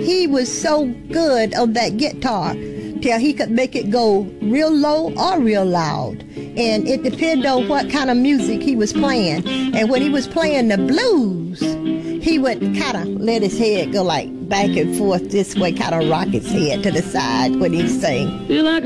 he was so good on that guitar till he could make it go real low or real loud. And it depended on what kind of music he was playing. And when he was playing the blues, he would kind of let his head go like back and forth this way, kind of rock his head to the side when he sang.